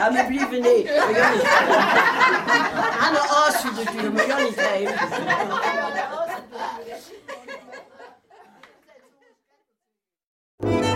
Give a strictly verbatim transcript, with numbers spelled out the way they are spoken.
Ja, maar liever niet. Maar jij niet. Aan de as natuurlijk, maar jij niet geven.